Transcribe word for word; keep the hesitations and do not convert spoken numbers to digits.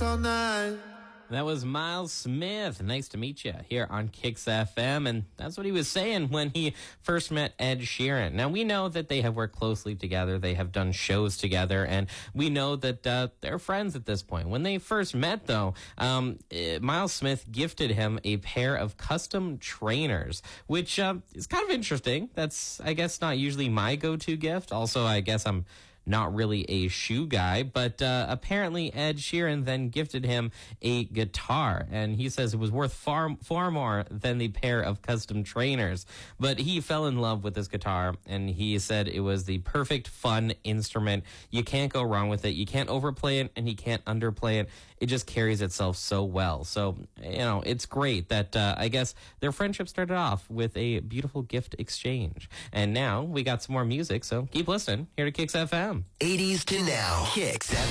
all night. That was Miles Smith. Nice to meet you here on Kicks F M. And that's what he was saying when he first met Ed Sheeran. Now, we know that they have worked closely together. They have done shows together. And we know that uh, they're friends at this point. When they first met, though, um, uh, Miles Smith gifted him a pair of custom trainers, which uh, is kind of interesting. That's, I guess, not usually my go-to gift. Also, I guess I'm not really a shoe guy, but uh, apparently Ed Sheeran then gifted him a guitar, and he says it was worth far far more than the pair of custom trainers. But he fell in love with this guitar, and he said it was the perfect fun instrument. You can't go wrong with it. You can't overplay it, and you can't underplay it. It just carries itself so well. So, you know, it's great that uh, I guess their friendship started off with a beautiful gift exchange. And now we got some more music, so keep listening here to Kicks F M. eighties to now. Kicks F M.